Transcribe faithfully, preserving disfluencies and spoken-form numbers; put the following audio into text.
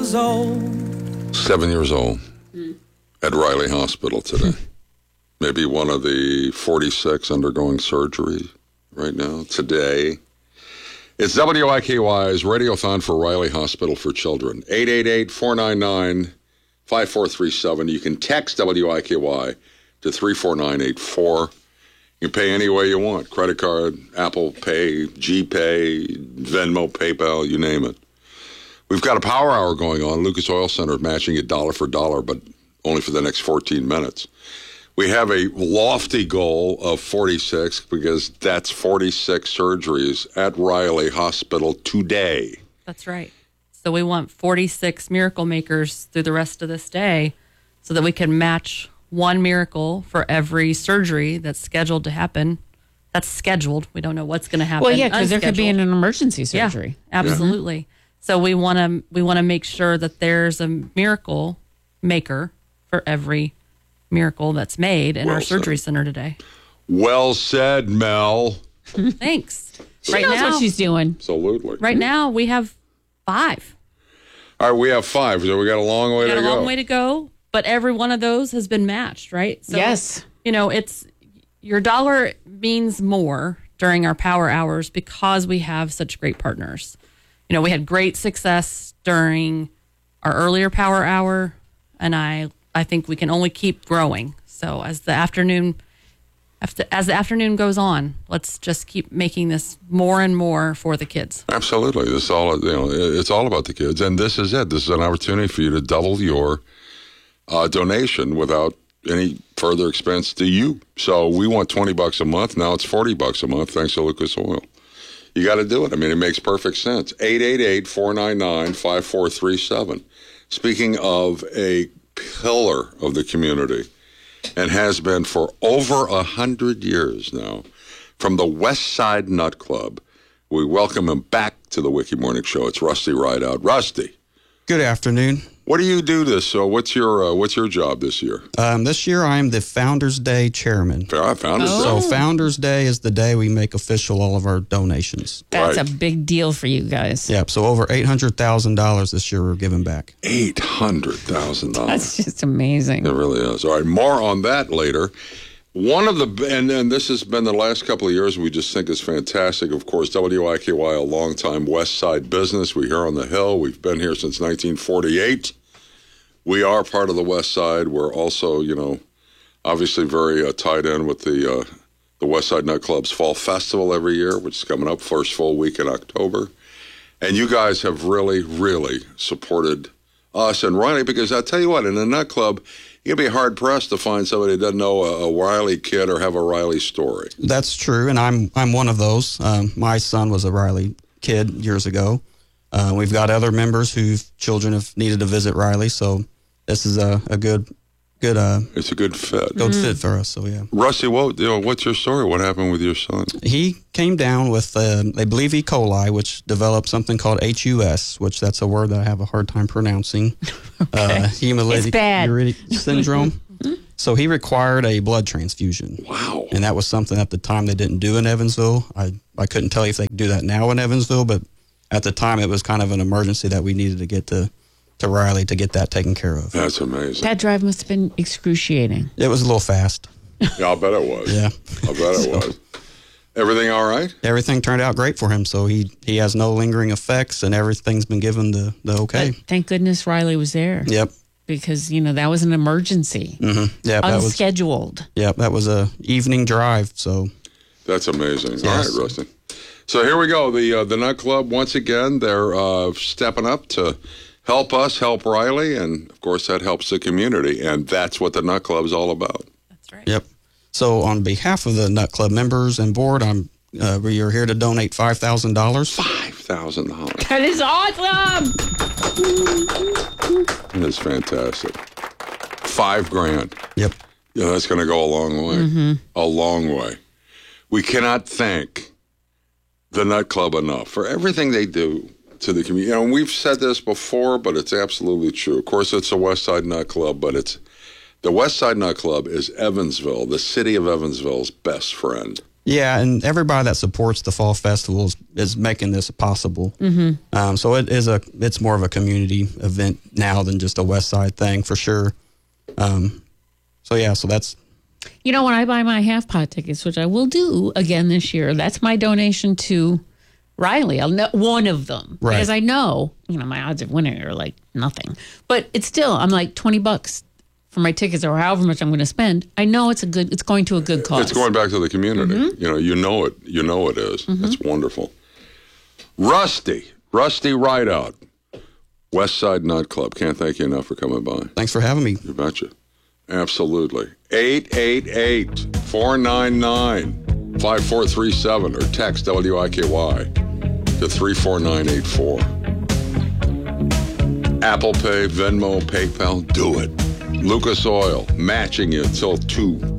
years old. Seven years old mm. at Riley Hospital today. Maybe one of the forty-six undergoing surgery right now, today. It's W I K Y's Radiothon for Riley Hospital for Children. eight eight eight, four nine nine, five four three seven. You can text W I K Y to three four nine eight four. You can pay any way you want. Credit card, Apple Pay, G-Pay, Venmo, PayPal, you name it. We've got a power hour going on. Lucas Oil Center matching it dollar for dollar, but only for the next fourteen minutes. We have a lofty goal of forty-six because that's forty-six surgeries at Riley Hospital today. That's right. So we want forty-six miracle makers through the rest of this day so that we can match one miracle for every surgery that's scheduled to happen. That's scheduled. We don't know what's going to happen. Well, yeah, because there could be an emergency surgery. Yeah, absolutely. Yeah. So we want to we want to make sure that there's a miracle maker for every miracle that's made in well our surgery said. center today. Well said, Mel. Thanks. She right knows now, what she's doing. Absolutely. Right now we have five. All right, we have five. So we got a long way we got to a go. A long way to go. But every one of those has been matched, right? So, yes. You know, it's your dollar means more during our power hours because we have such great partners. You know, we had great success during our earlier power hour, and I I think we can only keep growing. So as the afternoon after, as the afternoon goes on, let's just keep making this more and more for the kids. Absolutely. This is all you know, it's all about the kids, and this is it. This is an opportunity for you to double your Uh, donation without any further expense to you. So we want twenty bucks a month. Now it's forty bucks a month thanks to Lucas Oil. You got to do it. I mean, it makes perfect sense. eight eight eight, four nine nine, five four three seven. Speaking of a pillar of the community and has been for over a hundred years now, from the West Side Nut Club, we welcome him back to the Wiki Morning Show. It's Rusty Rideout. Rusty. Good afternoon. What do you do this? So what's your uh, what's your job this year? Um, this year I am the Founders Day chairman. Uh, Founders oh. Day. So Founders Day is the day we make official all of our donations. That's right. a big deal for you guys. Yep. So over eight hundred thousand dollars this year we're giving back. eight hundred thousand dollars. That's just amazing. It really is. All right, more on that later. One of the, and, and this has been the last couple of years, we just think is fantastic. Of course, W I K Y, a longtime West Side business. We're here on the Hill. We've been here since nineteen forty-eight. We are part of the West Side. We're also, you know, obviously very uh, tied in with the uh, the West Side Nut Club's Fall Festival every year, which is coming up first full week in October. And you guys have really, really supported us and Riley because I tell you what, in a nut club, you'd be hard pressed to find somebody that doesn't know a, a Riley kid or have a Riley story. That's true, and I'm I'm one of those. Um, my son was a Riley kid years ago. Uh, we've got other members whose children have needed to visit Riley, so this is a, a good good. Uh, it's a good fit. Good mm. fit for us. So yeah. Rusty, what you know, what's your story? What happened with your son? He came down with uh, I believe E. coli, which developed something called H U S, which that's a word that I have a hard time pronouncing. Okay. Uh, hemolytic bad. uremic syndrome. So he required a blood transfusion. Wow. And that was something at the time they didn't do in Evansville. I, I couldn't tell you if they could do that now in Evansville, but at the time it was kind of an emergency that we needed to get to, to Riley to get that taken care of. That's amazing. That drive must have been excruciating. It was a little fast. Yeah, I'll bet it was. Yeah. I'll bet it so, was. Everything all right? Everything turned out great for him. So he, he has no lingering effects and everything's been given the, the okay. But thank goodness Riley was there. Yep. Because, you know, that was an emergency. Mm-hmm. Yeah, unscheduled. That was, yep, that was a evening drive. So that's amazing. Yes. All right, Rusty. So here we go. The uh, the Nut Club, once again, they're uh, stepping up to help us, help Riley, and, of course, that helps the community, and that's what the Nut Club is all about. That's right. Yep. So on behalf of the Nut Club members and board, I'm uh, we are here to donate five thousand dollars. five thousand dollars. That is awesome! That is fantastic. Five grand. Yep. Yeah, that's going to go a long way. Mm-hmm. A long way. We cannot thank the Nut Club enough for everything they do to the community. You know, we've said this before, but it's absolutely true. Of course, it's the West Side Nut Club, but it's the West Side Nut Club is Evansville, the city of Evansville's best friend. Yeah, and everybody that supports the Fall Festival is, is making this possible. Mm-hmm. Um, so it is a it's more of a community event now than just a West Side thing for sure. Um, so yeah, so that's You know, when I buy my half pot tickets, which I will do again this year, that's my donation to Riley. I'll know one of them Right. because I know, you know, my odds of winning are like nothing. But it's still, I'm like twenty bucks for my tickets or however much I'm going to spend. I know it's a good, it's going to a good cause. It's going back to the community. Mm-hmm. You know, you know it. You know it is. It's wonderful. Rusty, Rusty Rideout, West Side Nightclub. Can't thank you enough for coming by. thanks for having me. You betcha. Absolutely. eight eight eight, four nine nine, five four three seven or text W I K Y to three four nine eight four. Apple Pay, Venmo, PayPal, do it. Lucas Oil, matching you till two